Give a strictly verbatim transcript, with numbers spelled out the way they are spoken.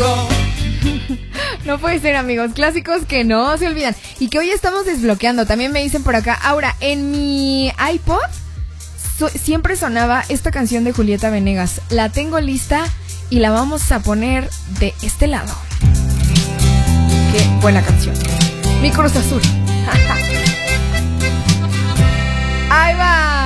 contigo. No puede ser, amigos, clásicos que no se olvidan y que hoy estamos desbloqueando. También me dicen por acá, Aura, en mi iPod so- siempre sonaba esta canción de Julieta Venegas. La tengo lista y la vamos a poner de este lado. Qué buena canción. Mi Cruz Azul. Ahí va.